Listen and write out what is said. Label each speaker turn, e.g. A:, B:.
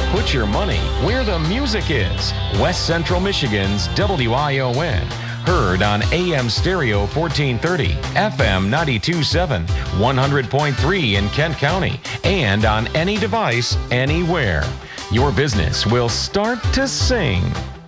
A: Put your money where the music is. West Central Michigan's WION. Heard on AM Stereo 1430, FM 92.7, 100.3 in Kent County, and on any device, anywhere. Your business will start to sing.